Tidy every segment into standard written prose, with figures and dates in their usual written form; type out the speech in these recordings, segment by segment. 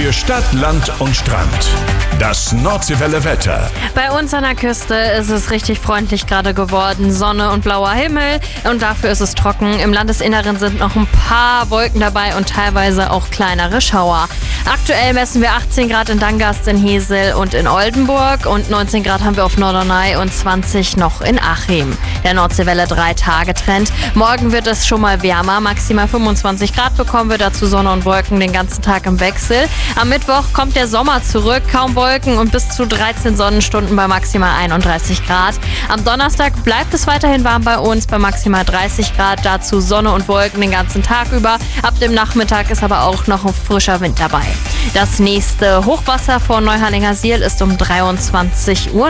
Für Stadt, Land und Strand. Das Nordseewelle Wetter. Bei uns an der Küste ist es richtig freundlich gerade geworden. Sonne und blauer Himmel und dafür ist es trocken. Im Landesinneren sind noch ein paar Wolken dabei und teilweise auch kleinere Schauer. Aktuell messen wir 18 Grad in Dangast, in Hesel und in Oldenburg und 19 Grad haben wir auf Norderney und 20 noch in Achim. Der Nordseewelle 3-Tage-Trend. Morgen wird es schon mal wärmer, maximal 25 Grad bekommen wir, dazu Sonne und Wolken den ganzen Tag im Wechsel. Am Mittwoch kommt der Sommer zurück, kaum Wolken und bis zu 13 Sonnenstunden bei maximal 31 Grad. Am Donnerstag bleibt es weiterhin warm bei uns bei maximal 30 Grad, dazu Sonne und Wolken den ganzen Tag über. Ab dem Nachmittag ist aber auch noch ein frischer Wind dabei. Das nächste Hochwasser vor Neuharlingersiel ist um 23:49 Uhr.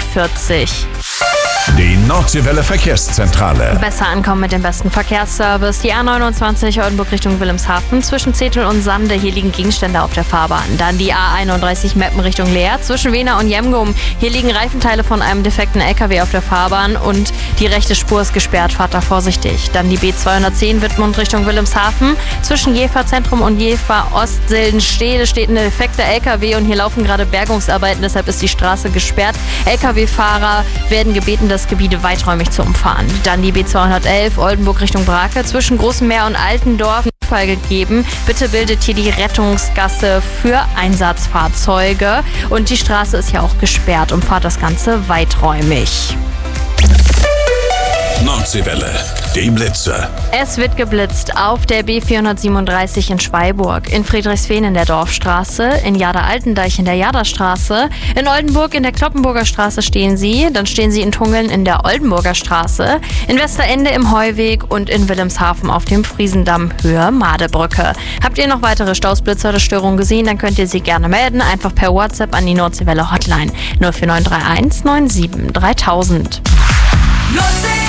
Die Nordseewelle Verkehrszentrale. Besser ankommen mit dem besten Verkehrsservice. Die A29 Oldenburg Richtung Wilhelmshaven zwischen Zetel und Sande. Hier liegen Gegenstände auf der Fahrbahn. Dann die A31 Meppen Richtung Leer zwischen Wena und Jemgum. Hier liegen Reifenteile von einem defekten LKW auf der Fahrbahn und die rechte Spur ist gesperrt. Fahrt da vorsichtig. Dann die B210 Wittmund Richtung Wilhelmshaven. Zwischen Jever Zentrum und Jever Ostsildenstede steht ein defekter LKW und hier laufen gerade Bergungsarbeiten. Deshalb ist die Straße gesperrt. LKW-Fahrer werden gebeten, das Gebiet weiträumig zu umfahren. Dann die B211 Oldenburg Richtung Brake zwischen Großem Meer und Altendorf. Fall gegeben. Bitte bildet hier die Rettungsgasse für Einsatzfahrzeuge. Und die Straße ist ja auch gesperrt. Umfahrt das Ganze weiträumig. Nordseewelle, die Blitze. Es wird geblitzt auf der B437 in Schweiburg, in Friedrichsfehn in der Dorfstraße, in Jada-Altendeich in der Jadastraße, in Oldenburg in der Kloppenburger Straße stehen sie, dann stehen sie in Tungeln in der Oldenburger Straße, in Westerende im Heuweg und in Wilhelmshaven auf dem Friesendamm Höhe Madebrücke. Habt ihr noch weitere Stausblitzer oder Störungen gesehen, dann könnt ihr sie gerne melden, einfach per WhatsApp an die Nordseewelle Hotline 04931 97 3000. Nordsee.